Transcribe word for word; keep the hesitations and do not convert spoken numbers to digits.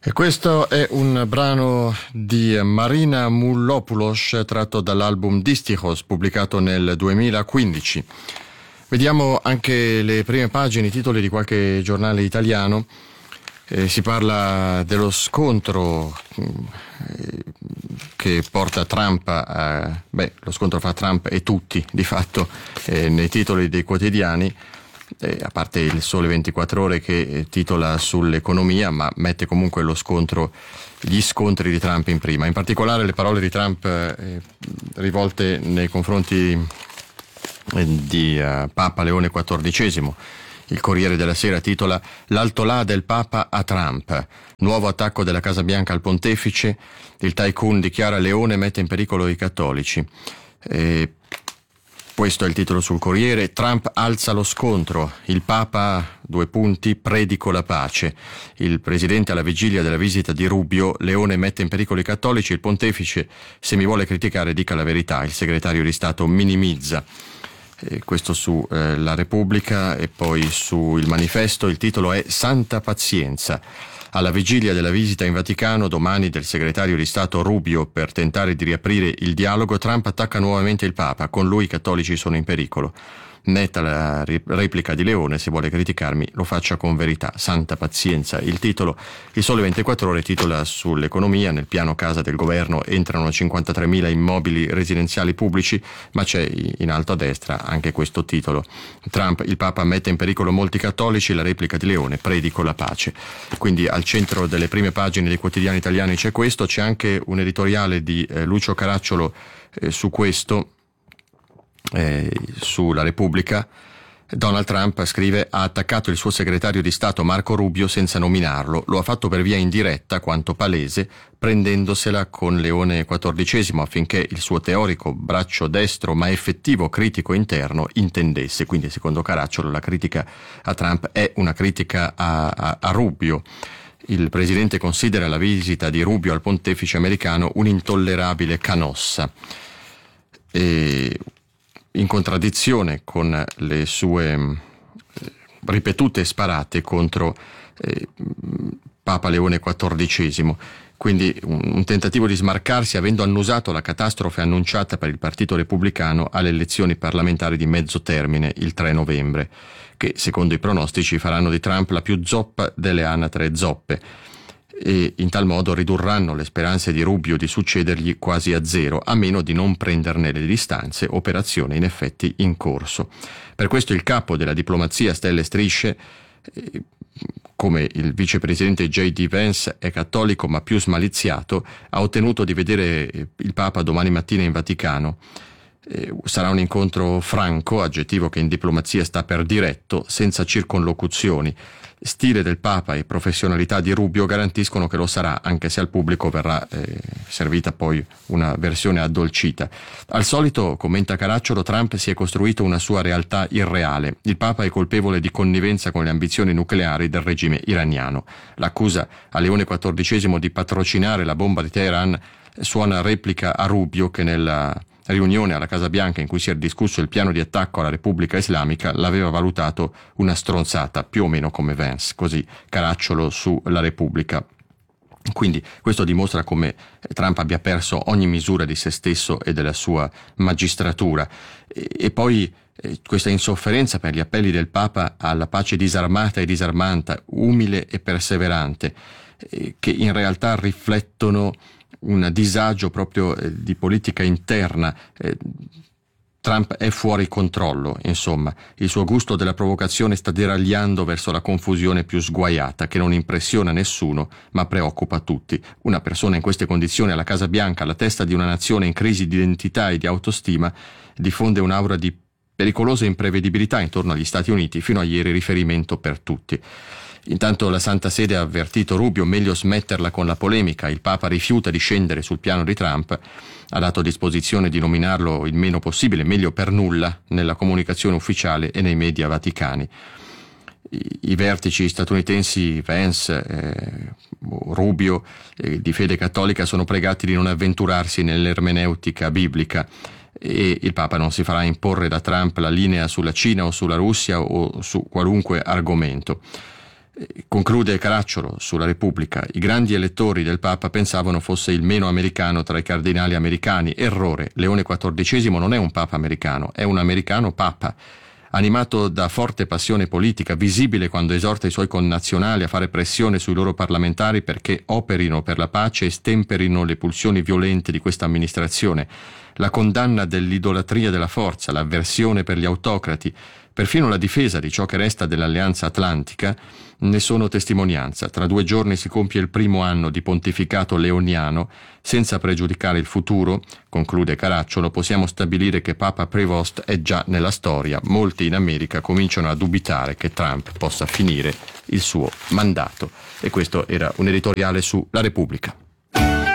E questo è un brano di Marina Mullopoulos tratto dall'album Distichos pubblicato nel duemilaquindici. Vediamo anche le prime pagine, i titoli di qualche giornale italiano. Eh, si parla dello scontro eh, che porta Trump a, beh, lo scontro fra Trump e tutti di fatto eh, nei titoli dei quotidiani. Eh, a parte il Sole ventiquattro Ore che eh, titola sull'economia, ma mette comunque lo scontro, gli scontri di Trump in prima. In particolare le parole di Trump eh, rivolte nei confronti eh, di uh, Papa Leone quattordicesimo. Il Corriere della Sera titola "L'altolà del Papa a Trump. Nuovo attacco della Casa Bianca al pontefice. Il tycoon dichiara Leone mette in pericolo i cattolici". Eh, Questo è il titolo sul Corriere. Trump alza lo scontro. Il Papa, due punti, predico la pace. Il presidente alla vigilia della visita di Rubio, Leone mette in pericolo i cattolici. Il pontefice, se mi vuole criticare dica la verità. Il segretario di Stato minimizza. Eh, questo su eh, La Repubblica. E poi su Il Manifesto il titolo è Santa pazienza. Alla vigilia della visita in Vaticano domani del segretario di Stato Rubio per tentare di riaprire il dialogo, Trump attacca nuovamente il Papa, con lui i cattolici sono in pericolo. Netta la replica di Leone, se vuole criticarmi lo faccia con verità, santa pazienza. Il titolo, il Sole ventiquattro Ore titola sull'economia, nel piano casa del governo entrano cinquantatremila immobili residenziali pubblici, ma c'è in alto a destra anche questo titolo. Trump, il Papa mette in pericolo molti cattolici, la replica di Leone, predico la pace. Quindi al centro delle prime pagine dei quotidiani italiani c'è questo, c'è anche un editoriale di eh, Lucio Caracciolo eh, su questo, Eh, sulla Repubblica. Donald Trump, scrive, ha attaccato il suo segretario di Stato Marco Rubio senza nominarlo. Lo ha fatto per via indiretta quanto palese, prendendosela con Leone quattordicesimo affinché il suo teorico braccio destro ma effettivo critico interno intendesse. Quindi secondo Caracciolo la critica a Trump è una critica a, a, a Rubio. Il presidente considera la visita di Rubio al pontefice americano un'intollerabile canossa. E in contraddizione con le sue ripetute sparate contro eh, Papa Leone quattordicesimo. Quindi un, un tentativo di smarcarsi avendo annusato la catastrofe annunciata per il Partito Repubblicano alle elezioni parlamentari di mezzo termine il tre novembre, che secondo i pronostici faranno di Trump la più zoppa delle anatre zoppe, e in tal modo ridurranno le speranze di Rubio di succedergli quasi a zero, a meno di non prenderne le distanze, operazione in effetti in corso. Per questo il capo della diplomazia Stelle Strisce, eh, come il vicepresidente J D Vance è cattolico ma più smaliziato, ha ottenuto di vedere il Papa domani mattina in Vaticano. Eh, sarà un incontro franco, aggettivo che in diplomazia sta per diretto, senza circonlocuzioni. Stile del Papa e professionalità di Rubio garantiscono che lo sarà, anche se al pubblico verrà eh, servita poi una versione addolcita. Al solito, commenta Caracciolo, Trump si è costruito una sua realtà irreale. Il Papa è colpevole di connivenza con le ambizioni nucleari del regime iraniano. L'accusa a Leone quattordicesimo di patrocinare la bomba di Teheran suona replica a Rubio, che nella riunione alla Casa Bianca in cui si è discusso il piano di attacco alla Repubblica Islamica l'aveva valutato una stronzata, più o meno come Vance, così Caracciolo su La Repubblica. Quindi questo dimostra come Trump abbia perso ogni misura di se stesso e della sua magistratura. E, e poi eh, questa insofferenza per gli appelli del Papa alla pace disarmata e disarmanta, umile e perseverante, eh, che in realtà riflettono un disagio proprio eh, di politica interna. Eh, Trump è fuori controllo, insomma. Il suo gusto della provocazione sta deragliando verso la confusione più sguaiata, che non impressiona nessuno, ma preoccupa tutti. Una persona in queste condizioni alla Casa Bianca, alla testa di una nazione in crisi di identità e di autostima, diffonde un'aura di pericolosa imprevedibilità intorno agli Stati Uniti, fino a ieri riferimento per tutti. Intanto la Santa Sede ha avvertito Rubio, meglio smetterla con la polemica. Il Papa rifiuta di scendere sul piano di Trump, ha dato disposizione di nominarlo il meno possibile, meglio per nulla, nella comunicazione ufficiale e nei media vaticani. I, i vertici statunitensi Vance, eh, Rubio, eh, di fede cattolica, sono pregati di non avventurarsi nell'ermeneutica biblica, e il Papa non si farà imporre da Trump la linea sulla Cina o sulla Russia o su qualunque argomento. Conclude Caracciolo sulla Repubblica: i grandi elettori del Papa pensavano fosse il meno americano tra i cardinali americani. Errore. Leone quattordicesimo non è un Papa americano, è un americano Papa. Animato da forte passione politica, visibile quando esorta i suoi connazionali a fare pressione sui loro parlamentari perché operino per la pace e stemperino le pulsioni violente di questa amministrazione, la condanna dell'idolatria della forza, l'avversione per gli autocrati, perfino la difesa di ciò che resta dell'Alleanza Atlantica, ne sono testimonianza. Tra due giorni si compie il primo anno di pontificato leoniano. Senza pregiudicare il futuro, conclude Caracciolo, possiamo stabilire che Papa Prevost è già nella storia. Molti in America cominciano a dubitare che Trump possa finire il suo mandato. E questo era un editoriale su La Repubblica.